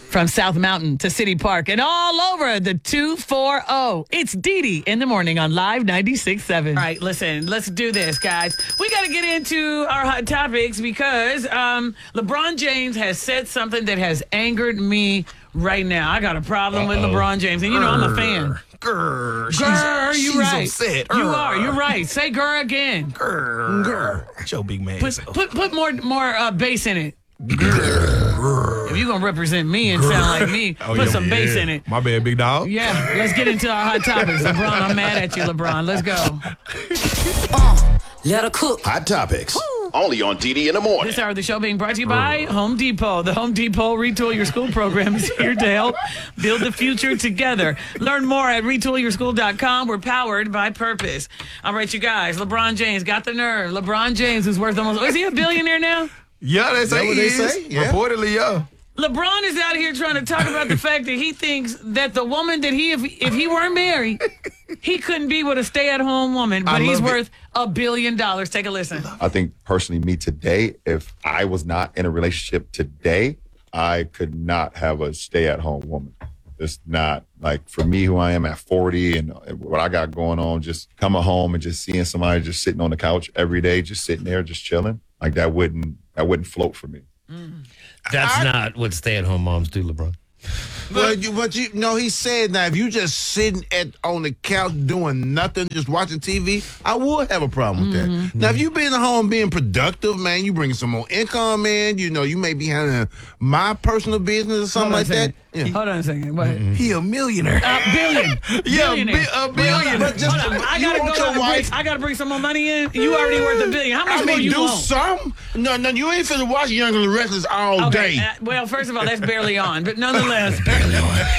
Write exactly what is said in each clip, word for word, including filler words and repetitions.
From South Mountain to City Park and all over the two forty. It's Dee Dee in the morning on Live ninety-six point seven. All right, listen, let's do this, guys. We got to get into our hot topics because um, LeBron James has said something that has angered me right now. I got a problem Uh-oh. with LeBron James, and you know I'm a fan. Grr. Grr, she's, you she's right. Upset. You are, you're right. Say grr again. Grr. Grr. Show big man. Put, put, put more, more uh, bass in it. If you're going to represent me and sound like me, oh, put yeah, some yeah. bass in it. My bad, big dog. Yeah, let's get into our hot topics. LeBron, I'm mad at you, LeBron. Let's go. Uh, let her cook. Hot topics. Only on D D in the morning. This hour of the show being brought to you by Home Depot. The Home Depot Retool Your School program is here to help build the future together. Learn more at retool your school dot com. We're powered by purpose. All right, you guys. LeBron James got the nerve. LeBron James is worth almost... Is he a billionaire now? Yeah, they say what he they is. say? Yeah. Reportedly, yeah. LeBron is out here trying to talk about the fact that he thinks that the woman that he, if, if he weren't married, he couldn't be with a stay-at-home woman, but I he's love it. worth a billion dollars. Take a listen. I think personally, me today, if I was not in a relationship today, I could not have a stay-at-home woman. It's not like for me, who I am at forty and what I got going on, just coming home and just seeing somebody just sitting on the couch every day, just sitting there, just chilling. Like that wouldn't, that wouldn't float for me. Mm. That's I, not what stay-at-home moms do, LeBron. But you, but you know, he said now if you just sitting at on the couch doing nothing, just watching T V, I would have a problem with Mm-hmm. that. Now, if you being at home being productive, man, you bring some more income in. You know, you may be handling my personal business or something like that. Yeah. Hold on a second. What? Mm-hmm. He a millionaire. A billion. Yeah, Billionaire. bi- a billion. But just, Hold on. I you gotta want go your to wife. I gotta bring some more money in. You already worth a billion. How much I more mean, you do want? some. No, no, you ain't finna watch Young and the Restless all Okay. day. Uh, well, first of all, that's barely on, but nonetheless, barely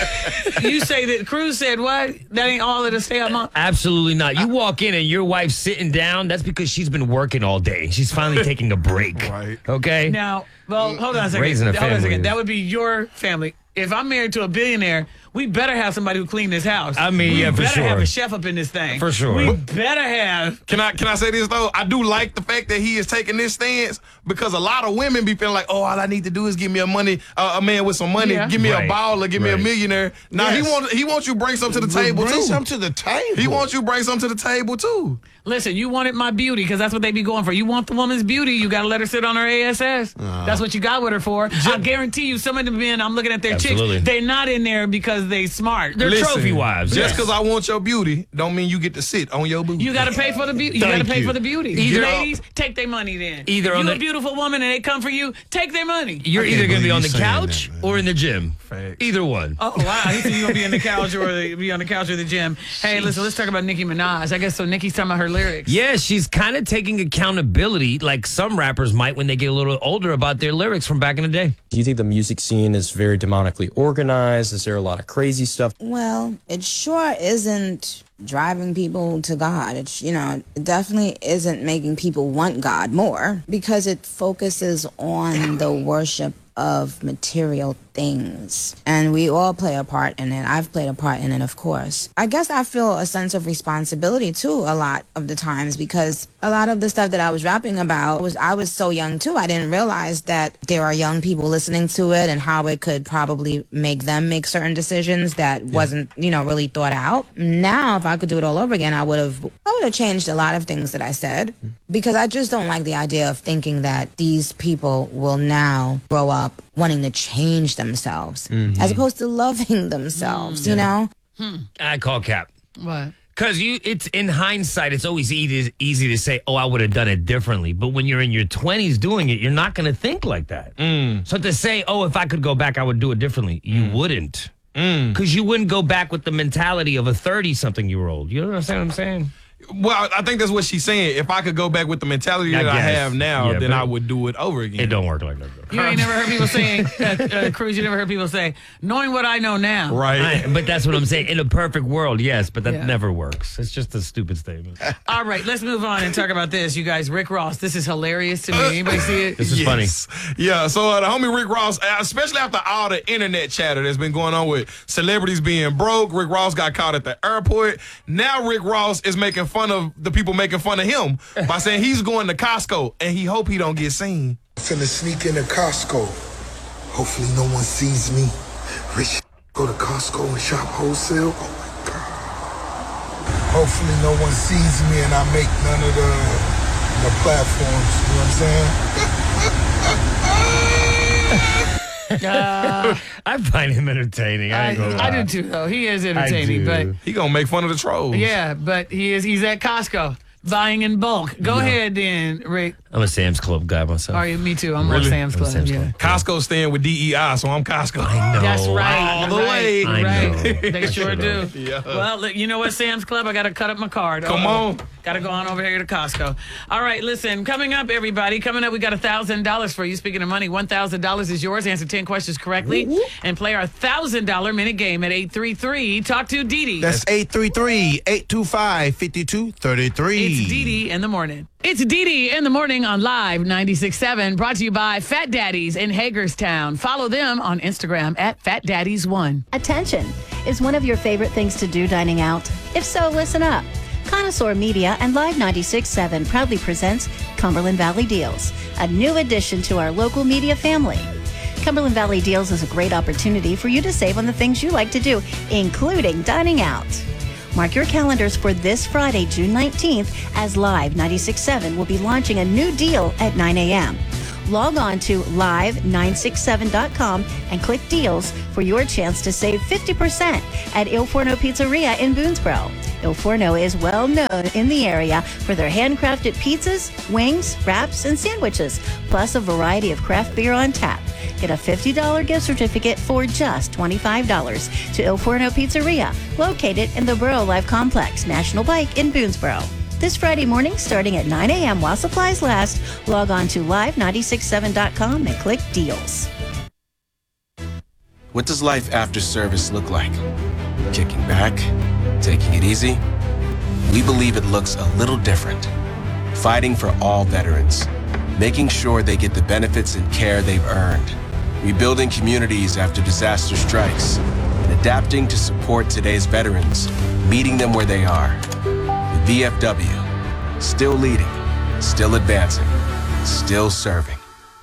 on. You say that Cruz said what? That ain't all of the stay at mom. Absolutely not. You walk in and your wife's sitting down, that's because she's been working all day. She's finally taking a break. Right. Okay? Now, well, hold on a second. Raising a hold on a family second. is- That would be your family. If I'm married to a billionaire, we better have somebody who clean this house. I mean, we yeah, for better sure. have a chef up in this thing. For sure. We better have. Can I can I say this though? I do like the fact that he is taking this stance because a lot of women be feeling like, oh, all I need to do is give me a money, uh, a man with some money, Yeah. give me Right. a baller, give me a Right. millionaire. Now Yes. he wants he wants you to bring something to the table bring too. something to the table. He wants you to bring something to the table too. Listen, you wanted my beauty because that's what they be going for. You want the woman's beauty, you got to let her sit on her A S S. That's what you got with her for. I guarantee you, some of the men, I'm looking at their Absolutely. chicks, they're not in there because they smart. They're Listen, trophy wives. Just yes. because I want your beauty, don't mean you get to sit on your booty. You got to pay for the beauty. You got to Thank pay you. for the beauty. Either- Ladies, take their money then. Either you on a the- beautiful woman and they come for you, take their money. You're I either can't going to be believe on you the saying couch that, man. or in the gym. Facts. Either one. Oh, wow. He said you're going to be on the couch or the, be on the couch or the gym. Hey, listen, let's talk about Nicki Minaj. I guess so Nicki's talking about her lyrics. Yeah, she's kind of taking accountability like some rappers might when they get a little older about their lyrics from back in the day. Do you think the music scene is very demonically organized? Is there a lot of crazy stuff? Well, it sure isn't driving people to God. It's, you know, it definitely isn't making people want God more because it focuses on the worship of material things. And we all play a part in it. I've played a part in it, of course. I guess I feel a sense of responsibility, too, a lot of the times because a lot of the stuff that I was rapping about was I was so young, too. I didn't realize that there are young people listening to it and how it could probably make them make certain decisions that yeah. wasn't, you know, really thought out. Now, if I could do it all over again, I would have I would have changed a lot of things that I said because I just don't like the idea of thinking that these people will now grow up wanting to change themselves mm-hmm. as opposed to loving themselves, mm-hmm. you know? Hmm. I call cap. What? Because you, it's in hindsight, it's always easy, easy to say, oh, I would have done it differently. But when you're in your twenties doing it, you're not going to think like that. Mm. So to say, oh, if I could go back, I would do it differently, you Mm. wouldn't. Mm. Because you wouldn't go back with the mentality of a thirty-something-year-old. You understand what I'm saying? Well, I think that's what she's saying. If I could go back with the mentality I that I guess. have now, Yeah, then but I would do it over again. It don't work like that, though. You ain't never heard people saying, uh, uh, Cruz, you never heard people say, knowing what I know now. Right. I, but that's what I'm saying. In a perfect world, yes, but that Yeah. never works. It's just a stupid statement. All right, let's move on and talk about this. You guys, Rick Ross, this is hilarious to me. Anybody see it? This is funny. Yeah, so uh, the homie Rick Ross, uh, especially after all the internet chatter that's been going on with celebrities being broke, Rick Ross got caught at the airport. Now Rick Ross is making fun of the people making fun of him by saying he's going to Costco and he hope he don't get seen. Finna sneak into Costco. Hopefully no one sees me. Rich, go to Costco and shop wholesale. Oh my God. Hopefully no one sees me and I make none of the, the platforms. You know what I'm saying? Uh, I find him entertaining. I, ain't gonna I, I lie. do too, though. He is entertaining, do. but He gonna make fun of the trolls. yeah, but he is. He's at Costco buying in bulk. Go ahead, then, Rick. I'm a Sam's Club guy myself. Are you? Me too. I'm Really? on Sam's I'm a Club. Sam's yeah. Club. Costco's staying with D E I, so I'm Costco. I know. That's right. All the right, way. I right. know. They I sure do. should've. Yeah. Well, look, you know what, Sam's Club? I got to cut up my card. Come Uh-oh. on. Got to go on over here to Costco. All right, listen. Coming up, everybody. Coming up, we got one thousand dollars for you. Speaking of money, one thousand dollars is yours. Answer ten questions correctly and play our one thousand dollars minute game at eight three three. Talk to Dee Dee. That's eight three three, eight two five, five two three three. It's Dee Dee in the morning. It's Dee Dee in the morning on Live ninety-six point seven, brought to you by Fat Daddies in Hagerstown. Follow them on Instagram at Fat Daddies one. Attention is one of your favorite things to do dining out. If so, listen up. Connoisseur Media and Live ninety-six point seven proudly presents Cumberland Valley Deals, a new addition to our local media family. Cumberland Valley Deals is a great opportunity for you to save on the things you like to do, including dining out. Mark your calendars for this Friday, June nineteenth, as Live ninety-six point seven will be launching a new deal at nine a.m. Log on to live nine six seven dot com and click Deals for your chance to save fifty percent at Il Forno Pizzeria in Boonesboro. Il Forno is well known in the area for their handcrafted pizzas, wings, wraps, and sandwiches, plus a variety of craft beer on tap. Get a fifty dollars gift certificate for just twenty-five dollars to Il Forno Pizzeria, located in the Borough Life Complex, National Bike in Boonesboro. This Friday morning, starting at nine a.m. while supplies last, log on to live nine six seven dot com and click Deals. What does life after service look like? Kicking back? Taking it easy? We believe it looks a little different. Fighting for all veterans. Making sure they get the benefits and care they've earned. Rebuilding communities after disaster strikes. And adapting to support today's veterans. Meeting them where they are. The V F W. Still leading. Still advancing. Still serving.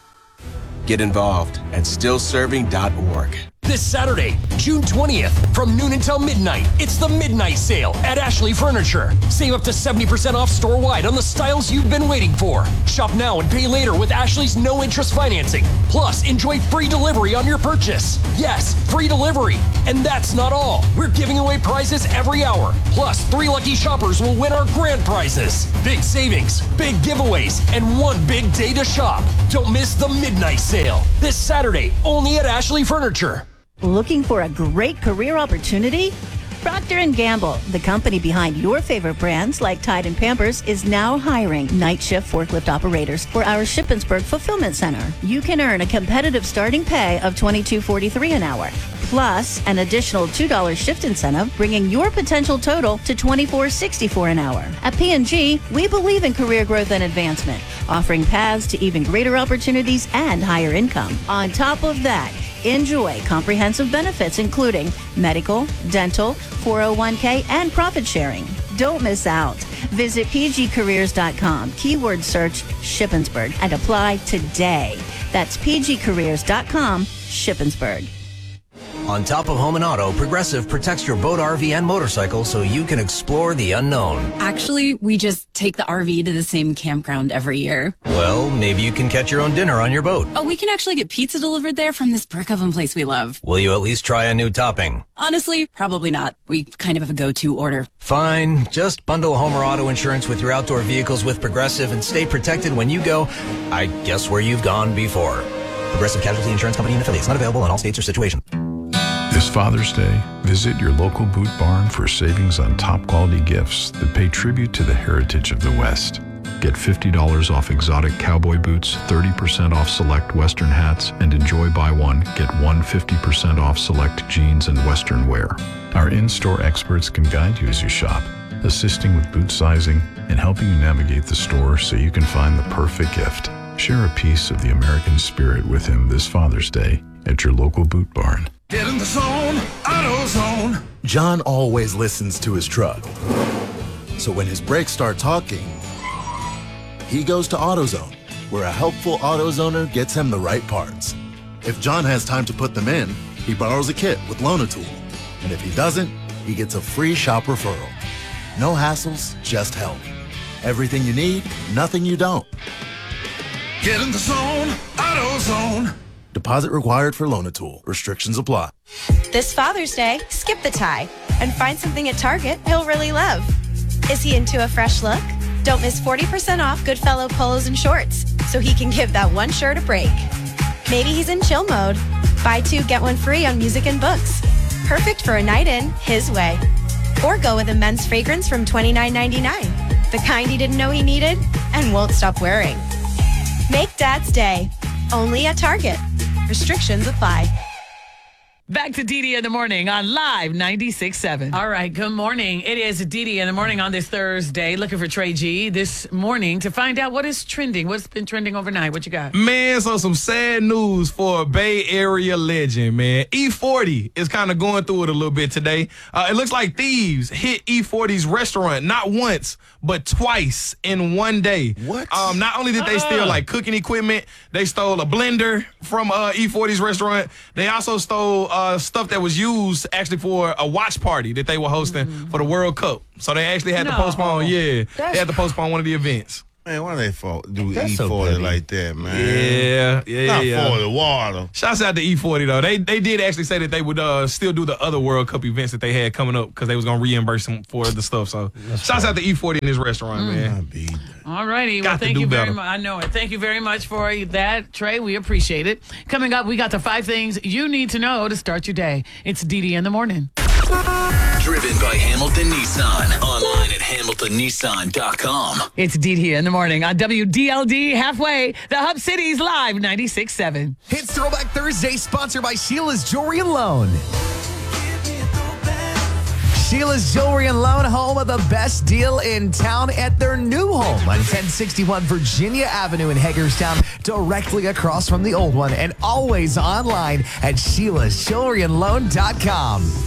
Get involved at still serving dot org. This Saturday, June twentieth, from noon until midnight, it's the Midnight Sale at Ashley Furniture. Save up to seventy percent off store-wide on the styles you've been waiting for. Shop now and pay later with Ashley's no-interest financing. Plus, enjoy free delivery on your purchase. Yes, free delivery. And that's not all. We're giving away prizes every hour. Plus, three lucky shoppers will win our grand prizes. Big savings, big giveaways, and one big day to shop. Don't miss the Midnight Sale. This Saturday, only at Ashley Furniture. Looking for a great career opportunity? Procter and Gamble, the company behind your favorite brands like Tide and Pampers, is now hiring night shift forklift operators for our Shippensburg Fulfillment Center. You can earn a competitive starting pay of twenty-two forty-three an hour, plus an additional two dollars shift incentive, bringing your potential total to twenty-four sixty-four an hour. At P and G, we believe in career growth and advancement, offering paths to even greater opportunities and higher income. On top of that, enjoy comprehensive benefits including medical, dental, four oh one k, and profit sharing. Don't miss out. Visit p g careers dot com, keyword search Shippensburg, and apply today. That's p g careers dot com, Shippensburg. On top of home and auto, Progressive protects your boat, R V, and motorcycle so you can explore the unknown. Actually, we just take the R V to the same campground every year. Well, maybe you can catch your own dinner on your boat. Oh, we can actually get pizza delivered there from this brick oven place we love. Will you at least try a new topping? Honestly, probably not. We kind of have a go-to order. Fine. Just bundle home or auto insurance with your outdoor vehicles with Progressive and stay protected when you go, I guess, where you've gone before. Progressive Casualty Insurance Company and affiliates. Not available in all states or situations. This Father's Day, visit your local Boot Barn for savings on top quality gifts that pay tribute to the heritage of the West. Get fifty dollars off exotic cowboy boots, thirty percent off select Western hats, and enjoy buy one, get one fifty percent off select jeans and Western wear. Our in-store experts can guide you as you shop, assisting with boot sizing and helping you navigate the store so you can find the perfect gift. Share a piece of the American spirit with him this Father's Day at your local Boot Barn. Get in the zone, AutoZone. John always listens to his truck. So when his brakes start talking, he goes to AutoZone, where a helpful AutoZoner gets him the right parts. If John has time to put them in, he borrows a kit with Loan-A-Tool. And if he doesn't, he gets a free shop referral. No hassles, just help. Everything you need, nothing you don't. Get in the zone, AutoZone. Deposit required for Loan-A-Tool. Restrictions apply. This Father's Day, skip the tie and find something at Target he'll really love. Is he into a fresh look? Don't miss forty percent off Goodfellow polos and shorts so he can give that one shirt a break. Maybe he's in chill mode. Buy two, get one free on music and books. Perfect for a night in, his way. Or go with a men's fragrance from twenty-nine ninety-nine. The kind he didn't know he needed and won't stop wearing. Make Dad's Day. Only at Target. Restrictions apply. Back to Dee Dee in the morning on Live ninety-six point seven. All right, good morning. It is Dee Dee in the morning on this Thursday. Looking for Trey G this morning to find out what is trending. What's been trending overnight? What you got? Man, so some sad news for a Bay Area legend, man. E forty is kind of going through it a little bit today. Uh, it looks like thieves hit E forty's restaurant not once, but twice in one day. What? Um, not only did they Uh-uh. steal like cooking equipment, they stole a blender from uh, E forty's restaurant. They also stole uh, stuff that was used actually for a watch party that they were hosting Mm-hmm. for the World Cup. So they actually had No. to postpone. Yeah, That's- they had to postpone one of the events. Man, why they fall, do That's E so forty petty. like that, man? Yeah, yeah, Not yeah. for the water. Shouts out to E forty though. They they did actually say that they would uh, still do the other World Cup events that they had coming up because they was gonna reimburse them for the stuff. So shouts out to E forty in this restaurant, Mm. man. All righty. Well, Got to thank do you very better. much. I know it. Thank you very much for that, Trey. We appreciate it. Coming up, we got the five things you need to know to start your day. It's Dee Dee in the morning. Driven by Hamilton Nissan. Online at hamilton nissan dot com. It's Dee Dee in the morning on W D L D Halfway, the Hub City's Live ninety-six point seven. It's Throwback Thursday, sponsored by Sheila's Jewelry and Loan. Sheila's Jewelry and Loan, home of the best deal in town at their new home on ten sixty-one Virginia Avenue in Hagerstown, directly across from the old one, and always online at sheilas jewelry and loan dot com.